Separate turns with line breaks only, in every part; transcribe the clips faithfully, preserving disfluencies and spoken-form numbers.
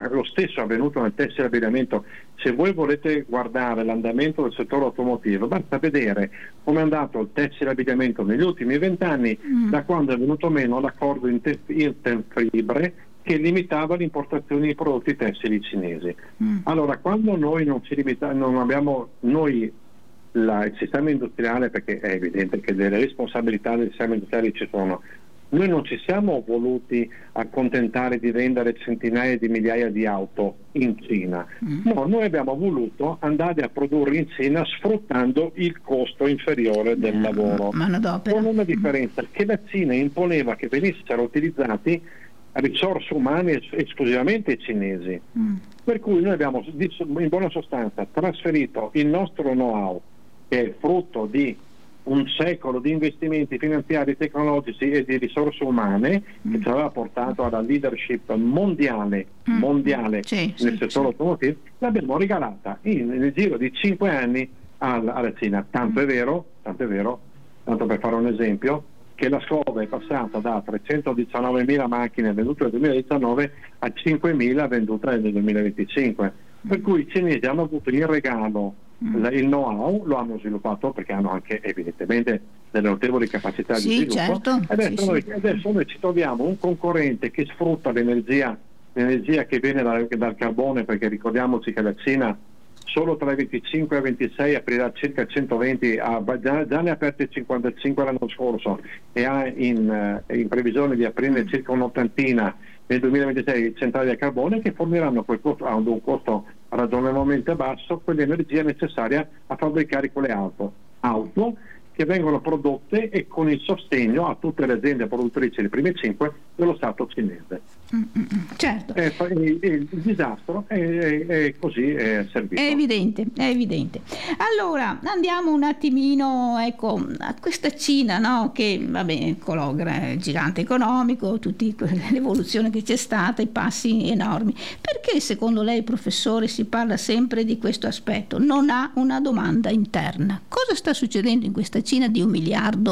lo stesso è avvenuto nel tessile e abbigliamento. Se voi volete guardare l'andamento del settore automotivo, basta vedere come è andato il tessile e abbigliamento negli ultimi vent'anni, mm. da quando è venuto meno l'accordo Interfibre che limitava l'importazione di prodotti tessili cinesi. Mm. Allora, quando noi non ci limita, non abbiamo noi la, il sistema industriale, perché è evidente che delle responsabilità del sistema industriale ci sono, noi non ci siamo voluti accontentare di vendere centinaia di migliaia di auto in Cina, mm. no, noi abbiamo voluto andare a produrre in Cina sfruttando il costo inferiore del eh, lavoro, con una differenza, mm. che la Cina imponeva che venissero utilizzati risorse umane esclusivamente cinesi, mm. per cui noi abbiamo in buona sostanza trasferito il nostro know-how, che è frutto di un secolo di investimenti finanziari, tecnologici e di risorse umane, mm. che ci aveva portato alla leadership mondiale, mm. mondiale
sì,
nel
sì,
settore
sì.
automotivo, l'abbiamo regalata in, nel giro di cinque anni alla, alla Cina. Tanto mm. è vero, tanto è vero, tanto per fare un esempio, che la Skoda è passata da trecentodiciannovemila macchine vendute nel duemiladiciannove a cinquemila vendute nel duemilaventicinque. Per cui i cinesi hanno avuto in regalo mm. il know-how, lo hanno sviluppato perché hanno anche evidentemente delle notevoli capacità
sì,
di sviluppo.
Certo.
Adesso,
sì,
noi,
sì.
adesso noi ci troviamo un concorrente che sfrutta l'energia, l'energia che viene dal, dal carbone, perché ricordiamoci che la Cina solo tra i venticinque e i ventisei aprirà circa centoventi, ha, già, già ne ha aperte cinquantacinque l'anno scorso e ha in, in previsione di aprirne circa un'ottantina nel duemilaventisei centrali a carbone che forniranno quel costo, a un costo ragionevolmente basso, quell'energia necessaria a fabbricare quelle auto, auto che vengono prodotte e con il sostegno a tutte le aziende produttrici, le prime cinque, dello Stato cinese.
Mm-mm, certo.
E, e, e il disastro è, è, è così è servito.
È evidente, è evidente. Allora andiamo un attimino, ecco, a questa Cina, no? Che vabbè, cologra, gigante economico, tutta l'evoluzione che c'è stata, i passi enormi. Perché secondo lei, professore, si parla sempre di questo aspetto? Non ha una domanda interna. Cosa sta succedendo in questa Cina di un miliardo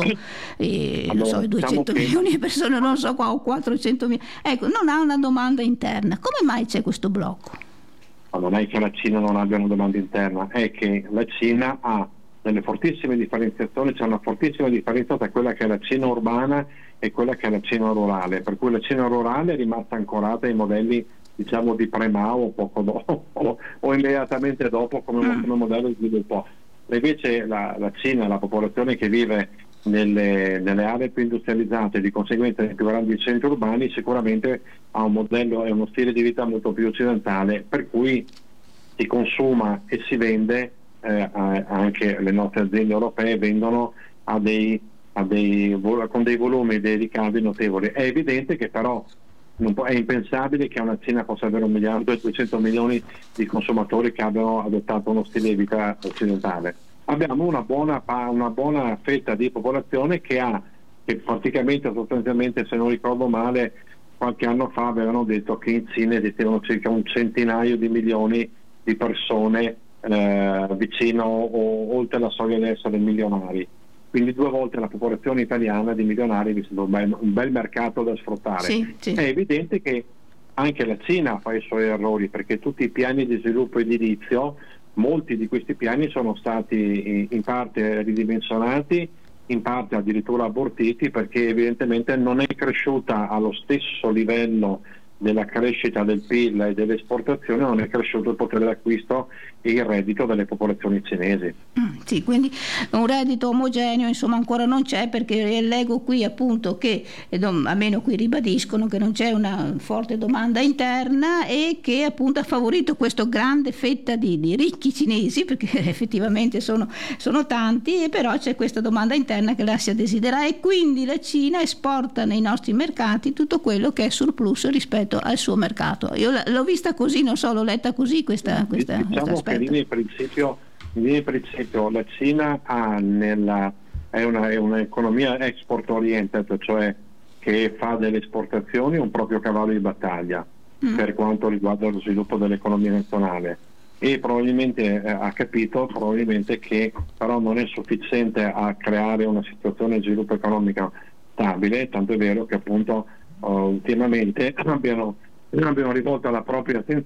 e allora, non so, duecento diciamo milioni di persone, non so qua, o quattrocento mila. Ecco, non ha una domanda interna. Come mai c'è questo blocco?
Ma non è che la Cina non abbia una domanda interna, è che la Cina ha delle fortissime differenziazioni, c'è una fortissima differenza tra quella che è la Cina urbana e quella che è la Cina rurale, per cui la Cina rurale è rimasta ancorata ai modelli, diciamo, di pre-Mao o poco dopo o immediatamente dopo come, mm. come modello di sviluppo. Invece la, la Cina, la popolazione che vive nelle, nelle aree più industrializzate, di conseguenza nei più grandi centri urbani, sicuramente ha un modello e uno stile di vita molto più occidentale, per cui si consuma e si vende, eh, anche le nostre aziende europee vendono a dei, a dei, con dei volumi e dei ricavi notevoli. È evidente che però non può, è impensabile che una Cina possa avere un miliardo e duecento milioni di consumatori che abbiano adottato uno stile di vita occidentale. Abbiamo una buona, una buona fetta di popolazione che ha, che praticamente sostanzialmente, se non ricordo male, qualche anno fa avevano detto che in Cina esistevano circa un centinaio di milioni di persone eh, vicino o oltre la soglia di essere milionari. Quindi due volte la popolazione italiana di milionari, mi sembra un bel, un bel mercato da sfruttare.
Sì, sì.
È evidente che anche la Cina fa i suoi errori, perché tutti i piani di sviluppo edilizio, molti di questi piani sono stati in parte ridimensionati, in parte addirittura abortiti, perché evidentemente non è cresciuta allo stesso livello della crescita del P I L e delle esportazioni, non è cresciuto il potere d'acquisto e il reddito delle popolazioni cinesi.
Mm, sì, quindi un reddito omogeneo insomma ancora non c'è, perché leggo qui appunto che, almeno qui ribadiscono che non c'è una forte domanda interna e che appunto ha favorito questo grande fetta di, di ricchi cinesi, perché effettivamente sono, sono tanti, e però c'è questa domanda interna che lascia desiderare, e quindi la Cina esporta nei nostri mercati tutto quello che è surplus rispetto al suo mercato. Io l'ho vista così, non so, l'ho letta così questa, questa,
diciamo che in linea di principio, in linea di principio la Cina ha nella, è, una, è un'economia export oriented, cioè che fa delle esportazioni un proprio cavallo di battaglia mm. per quanto riguarda lo sviluppo dell'economia nazionale, e probabilmente eh, ha capito probabilmente che però non è sufficiente a creare una situazione di sviluppo economico stabile, tanto è vero che appunto Uh, ultimamente abbiano, abbiano rivolto la propria attenzione